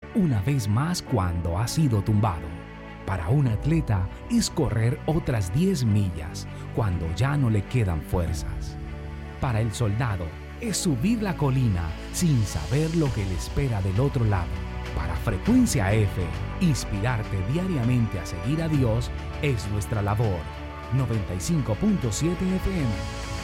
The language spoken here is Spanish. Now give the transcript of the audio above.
una vez más cuando ha sido tumbado. Para un atleta es correr otras 10 millas cuando ya no le quedan fuerzas. Para el soldado es subir la colina sin saber lo que le espera del otro lado. Para Frecuencia F, inspirarte diariamente a seguir a Dios es nuestra labor. 95.7 FM,